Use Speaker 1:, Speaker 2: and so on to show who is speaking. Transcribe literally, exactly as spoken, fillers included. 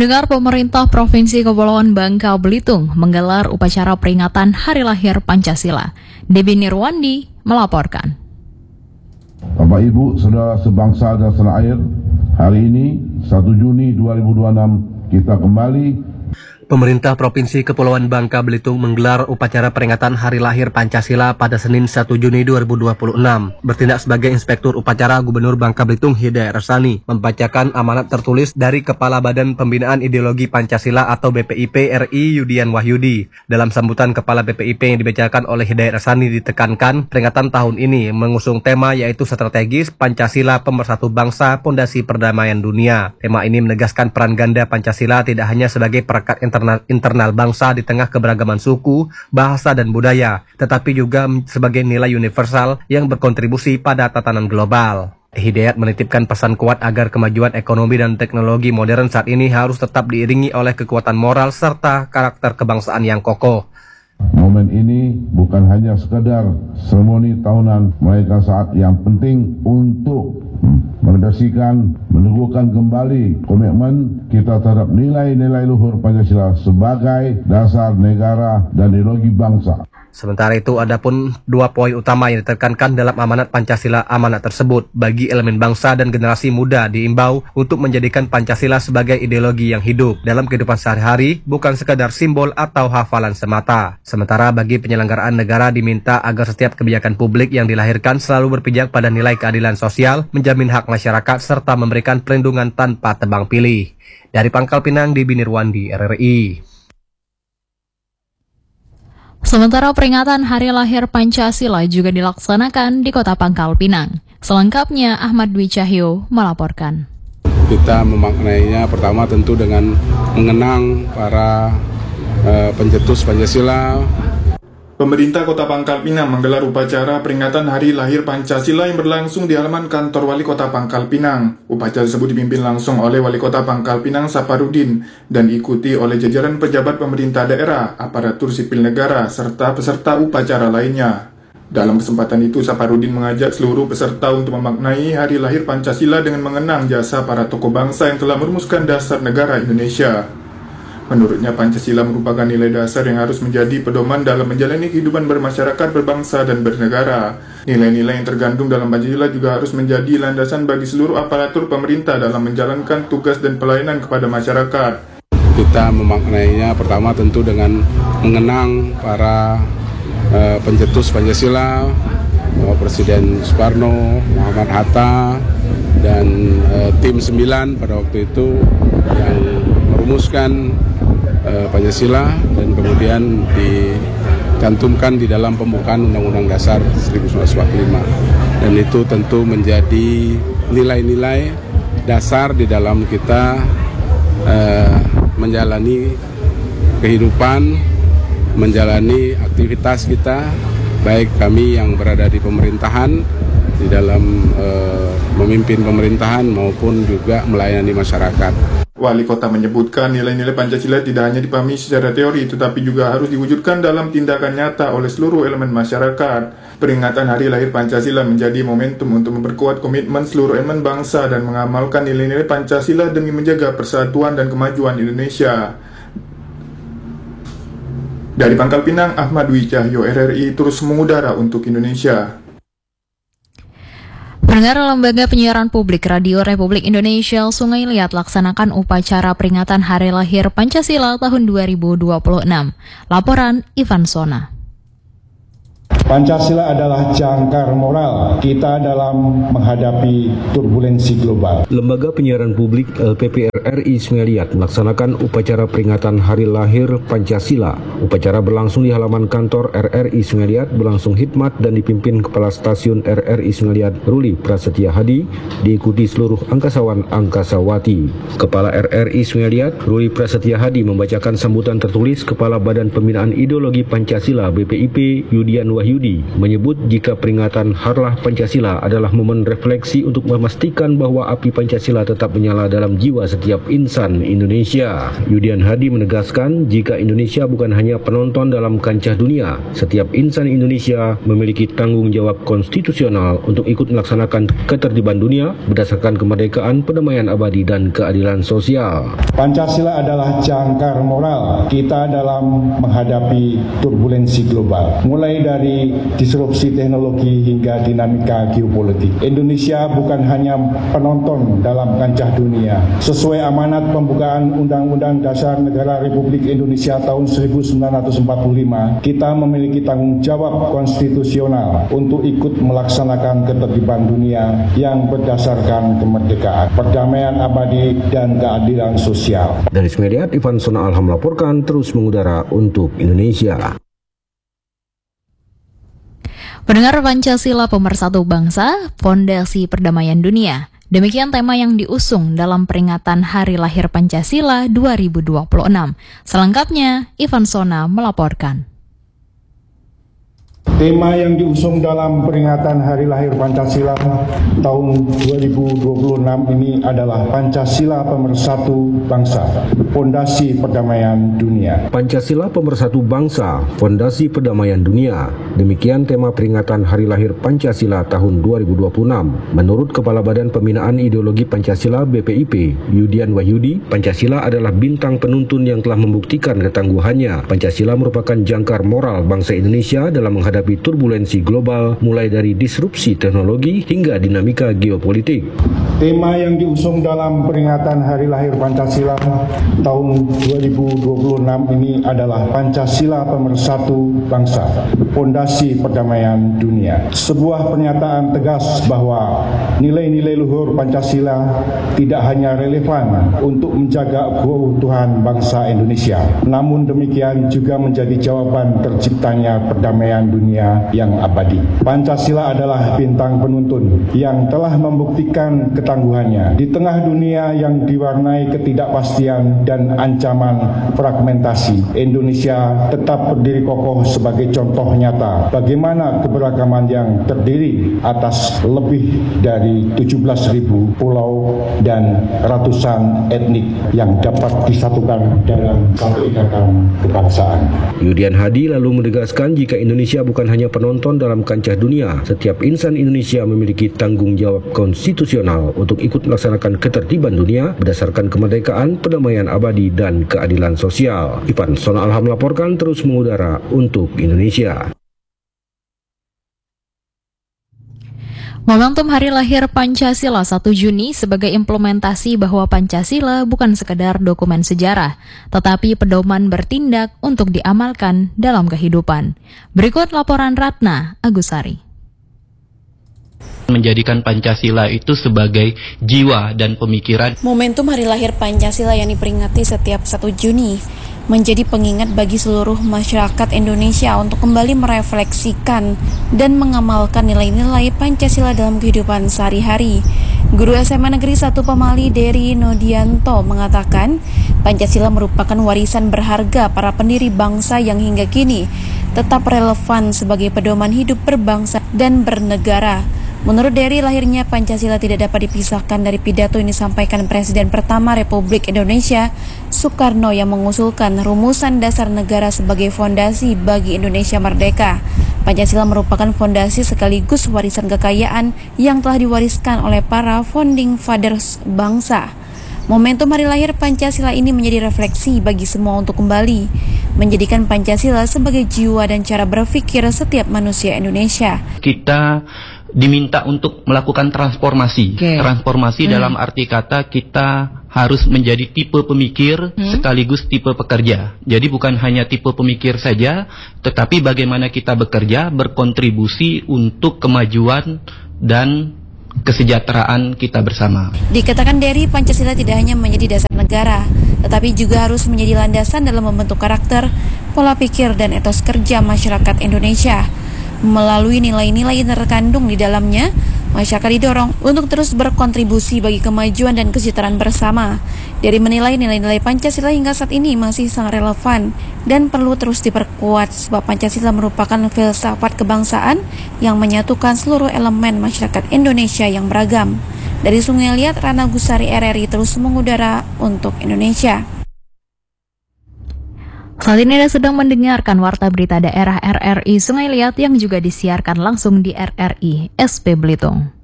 Speaker 1: Pendengar, pemerintah Provinsi Kepulauan Bangka Belitung menggelar upacara peringatan Hari Lahir Pancasila. Debbie Nirwandi melaporkan.
Speaker 2: Bapak Ibu, saudara sebangsa dan setanah air, hari ini satu Juni dua ribu dua puluh enam kita kembali.
Speaker 3: Pemerintah Provinsi Kepulauan Bangka Belitung menggelar upacara peringatan Hari Lahir Pancasila pada Senin satu Juni dua ribu dua puluh enam. Bertindak sebagai Inspektur Upacara Gubernur Bangka Belitung Hidayat Rasani membacakan amanat tertulis dari Kepala Badan Pembinaan Ideologi Pancasila atau B P I P R I Yudian Wahyudi. Dalam sambutan Kepala B P I P yang dibacakan oleh Hidayat Rasani ditekankan peringatan tahun ini mengusung tema yaitu strategis Pancasila Pemersatu Bangsa Pondasi Perdamaian Dunia. Tema ini menegaskan peran ganda Pancasila tidak hanya sebagai perekat internasional internal bangsa di tengah keberagaman suku, bahasa, dan budaya, tetapi juga sebagai nilai universal yang berkontribusi pada tatanan global. Hidayat menitipkan pesan kuat agar kemajuan ekonomi dan teknologi modern saat ini harus tetap diiringi oleh kekuatan moral serta karakter kebangsaan yang kokoh.
Speaker 2: Momen ini bukan hanya sekadar seremoni tahunan, melainkan saat yang penting untuk menegaskan, meneguhkan kembali komitmen kita terhadap nilai-nilai luhur Pancasila sebagai dasar negara dan ideologi bangsa.
Speaker 3: Sementara itu, ada pun dua poin utama yang ditekankan dalam amanat Pancasila amanat tersebut. Bagi elemen bangsa dan generasi muda diimbau untuk menjadikan Pancasila sebagai ideologi yang hidup dalam kehidupan sehari-hari, bukan sekadar simbol atau hafalan semata. Sementara bagi penyelenggaraan negara diminta agar setiap kebijakan publik yang dilahirkan selalu berpijak pada nilai keadilan sosial, menjamin hak masyarakat, serta memberikan perlindungan tanpa tebang pilih. Dari Pangkal Pinang, Debbie Nirwandi, R R I.
Speaker 1: Sementara peringatan Hari Lahir Pancasila juga dilaksanakan di Kota Pangkal Pinang. Selengkapnya Ahmad Dwi Cahyo melaporkan.
Speaker 4: Kita memaknainya pertama tentu dengan mengenang para uh, pencetus Pancasila.
Speaker 5: Pemerintah Kota Pangkal Pinang menggelar upacara peringatan Hari Lahir Pancasila yang berlangsung di halaman kantor Wali Kota Pangkal Pinang. Upacara tersebut dipimpin langsung oleh Wali Kota Pangkal Pinang Saparudin dan diikuti oleh jajaran pejabat pemerintah daerah, aparatur sipil negara, serta peserta upacara lainnya. Dalam kesempatan itu, Saparudin mengajak seluruh peserta untuk memaknai Hari Lahir Pancasila dengan mengenang jasa para tokoh bangsa yang telah merumuskan dasar negara Indonesia. Menurutnya, Pancasila merupakan nilai dasar yang harus menjadi pedoman dalam menjalani kehidupan bermasyarakat, berbangsa, dan bernegara. Nilai-nilai yang tergandung dalam Pancasila juga harus menjadi landasan bagi seluruh aparatur pemerintah dalam menjalankan tugas dan pelayanan kepada masyarakat.
Speaker 4: Kita memaknainya pertama tentu dengan mengenang para uh, pencetus Pancasila, Bapak Presiden Soekarno, Muhammad Hatta, dan uh, tim sembilan pada waktu itu yang merumuskan uh, Pancasila dan kemudian dicantumkan di dalam pembukaan Undang-Undang Dasar seribu sembilan ratus empat puluh lima. Dan itu tentu menjadi nilai-nilai dasar di dalam kita uh, menjalani kehidupan, menjalani aktivitas kita, baik kami yang berada di pemerintahan, di dalam uh, memimpin pemerintahan maupun juga melayani masyarakat.
Speaker 5: Wali Kota menyebutkan nilai-nilai Pancasila tidak hanya dipahami secara teori, tetapi juga harus diwujudkan dalam tindakan nyata oleh seluruh elemen masyarakat. Peringatan Hari Lahir Pancasila menjadi momentum untuk memperkuat komitmen seluruh elemen bangsa dan mengamalkan nilai-nilai Pancasila demi menjaga persatuan dan kemajuan Indonesia. Dari Pangkal Pinang, Ahmad Dwi Cahyo, R R I terus mengudara untuk Indonesia.
Speaker 1: Pendengar, Lembaga Penyiaran Publik Radio Republik Indonesia Sungai Liat laksanakan upacara peringatan Hari Lahir Pancasila tahun dua ribu dua puluh enam. Laporan Ivan Sona.
Speaker 6: Pancasila adalah jangkar moral kita dalam menghadapi turbulensi global.
Speaker 7: Lembaga Penyiaran Publik L P P R R I Sungai Liat melaksanakan upacara peringatan Hari Lahir Pancasila. Upacara berlangsung di halaman kantor R R I Sungai Liat, berlangsung hikmat dan dipimpin Kepala Stasiun R R I Sungai Liat Ruli Prasetya Hadi, diikuti seluruh angkasawan angkasawati. Kepala R R I Sungai Liat Ruli Prasetya Hadi membacakan sambutan tertulis Kepala Badan Pembinaan Ideologi Pancasila B P I P Yudian Wahyudi Wahyudi menyebut jika peringatan Harlah Pancasila adalah momen refleksi untuk memastikan bahwa api Pancasila tetap menyala dalam jiwa setiap insan Indonesia. Yudian Hadi menegaskan jika Indonesia bukan hanya penonton dalam kancah dunia, setiap insan Indonesia memiliki tanggung jawab konstitusional untuk ikut melaksanakan ketertiban dunia berdasarkan kemerdekaan, perdamaian abadi, dan keadilan sosial.
Speaker 6: Pancasila adalah jangkar moral kita dalam menghadapi turbulensi global, mulai dari disrupsi teknologi hingga dinamika geopolitik. Indonesia bukan hanya penonton dalam kancah dunia. Sesuai amanat pembukaan Undang-Undang Dasar Negara Republik Indonesia tahun seribu sembilan ratus empat puluh lima, kita memiliki tanggung jawab konstitusional untuk ikut melaksanakan ketertiban dunia yang berdasarkan kemerdekaan, perdamaian abadi, dan keadilan sosial.
Speaker 7: Dari Smediat, Ivan Sona Alham melaporkan terus mengudara untuk Indonesia.
Speaker 1: Pendengar, Pancasila pemersatu bangsa, fondasi perdamaian dunia. Demikian tema yang diusung dalam peringatan Hari Lahir Pancasila dua ribu dua puluh enam. Selengkapnya, Ivan Sona melaporkan.
Speaker 6: Tema yang diusung dalam peringatan Hari Lahir Pancasila tahun dua ribu dua puluh enam ini adalah Pancasila Pemersatu Bangsa, Fondasi Perdamaian Dunia.
Speaker 7: Pancasila Pemersatu Bangsa, Fondasi Perdamaian Dunia. Demikian tema peringatan Hari Lahir Pancasila tahun dua ribu dua puluh enam. Menurut Kepala Badan Pembinaan Ideologi Pancasila B P I P, Yudian Wahyudi, Pancasila adalah bintang penuntun yang telah membuktikan ketangguhannya. Pancasila merupakan jangkar moral bangsa Indonesia dalam menghadapi turbulensi global, mulai dari disrupsi teknologi hingga dinamika geopolitik.
Speaker 6: Tema yang diusung dalam peringatan Hari Lahir Pancasila tahun dua ribu dua puluh enam ini adalah Pancasila Pemersatu Bangsa, Fondasi Perdamaian Dunia. Sebuah pernyataan tegas bahwa nilai-nilai luhur Pancasila tidak hanya relevan untuk menjaga keutuhan bangsa Indonesia, namun demikian juga menjadi jawaban terciptanya perdamaian dunia yang abadi. Pancasila adalah bintang penuntun yang telah membuktikan ketangguhannya di tengah dunia yang diwarnai ketidakpastian dan ancaman fragmentasi. Indonesia tetap berdiri kokoh sebagai contoh nyata bagaimana keberagaman yang terdiri atas lebih dari tujuh belas ribu pulau dan ratusan etnik yang dapat disatukan dalam satu ikatan kebangsaan.
Speaker 7: Yudian Hadi lalu menegaskan jika Indonesia bukan hanya penonton dalam kancah dunia, setiap insan Indonesia memiliki tanggung jawab konstitusional untuk ikut melaksanakan ketertiban dunia berdasarkan kemerdekaan, perdamaian abadi, dan keadilan sosial. Ivan Sona Alham melaporkan terus mengudara untuk Indonesia.
Speaker 1: Momentum Hari Lahir Pancasila satu Juni sebagai implementasi bahwa Pancasila bukan sekedar dokumen sejarah, tetapi pedoman bertindak untuk diamalkan dalam kehidupan. Berikut laporan Ratna Agusari.
Speaker 8: Menjadikan Pancasila itu sebagai jiwa dan pemikiran.
Speaker 9: Momentum Hari Lahir Pancasila yang diperingati setiap satu Juni menjadi pengingat bagi seluruh masyarakat Indonesia untuk kembali merefleksikan dan mengamalkan nilai-nilai Pancasila dalam kehidupan sehari-hari. Guru S M A Negeri satu Pemali Dery Nodianto mengatakan, Pancasila merupakan warisan berharga para pendiri bangsa yang hingga kini tetap relevan sebagai pedoman hidup berbangsa dan bernegara. Menurut Dery, lahirnya Pancasila tidak dapat dipisahkan dari pidato yang disampaikan Presiden pertama Republik Indonesia, Soekarno, yang mengusulkan rumusan dasar negara sebagai fondasi bagi Indonesia merdeka. Pancasila merupakan fondasi sekaligus warisan kekayaan yang telah diwariskan oleh para founding fathers bangsa. Momentum Hari Lahir Pancasila ini menjadi refleksi bagi semua untuk kembali menjadikan Pancasila sebagai jiwa dan cara berpikir setiap manusia Indonesia.
Speaker 8: Kita diminta untuk melakukan transformasi. Okay. Transformasi hmm. dalam arti kata kita harus menjadi tipe pemikir hmm. sekaligus tipe pekerja. Jadi bukan hanya tipe pemikir saja, tetapi bagaimana kita bekerja, berkontribusi untuk kemajuan dan kesejahteraan kita bersama.
Speaker 9: Dikatakan Dery, Pancasila tidak hanya menjadi dasar negara, tetapi juga harus menjadi landasan dalam membentuk karakter, pola pikir, dan etos kerja masyarakat Indonesia. Melalui nilai-nilai yang terkandung di dalamnya, masyarakat didorong untuk terus berkontribusi bagi kemajuan dan kesejahteraan bersama. Dari menilai nilai-nilai Pancasila hingga saat ini masih sangat relevan dan perlu terus diperkuat sebab Pancasila merupakan filsafat kebangsaan yang menyatukan seluruh elemen masyarakat Indonesia yang beragam. Dari Sungai Liat, Rana Gusari R R I terus mengudara untuk Indonesia.
Speaker 1: Saat ini Anda sedang mendengarkan Warta Berita Daerah R R I Sungai Liat yang juga disiarkan langsung di R R I S P Belitung.